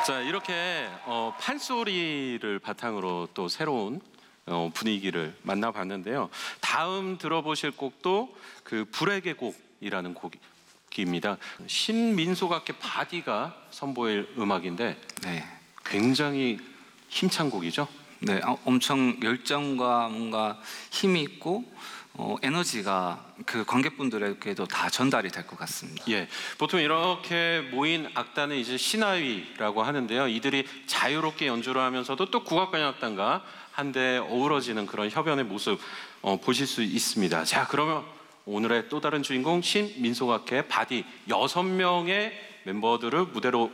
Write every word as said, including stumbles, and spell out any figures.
자, 이렇게 어, 판소리를 바탕으로 또 새로운 어, 분위기를 만나봤는데요. 다음 들어보실 곡도 그 불의 계곡이라는 곡입니다. 신민속악계 바디가 선보일 음악인데 네. 굉장히 힘찬 곡이죠? 네, 어, 엄청 열정과 뭔가 힘이 있고 어, 에너지가 그 관객분들에게도 다 전달이 될 것 같습니다. 예, 보통 이렇게 모인 악단은 이제 신하위라고 하는데요. 이들이 자유롭게 연주를 하면서도 또 국악관현악단과 한데 어우러지는 그런 협연의 모습 어, 보실 수 있습니다. 자, 그러면 오늘의 또 다른 주인공 신민속악회 바디 여섯 명의 멤버들을 무대로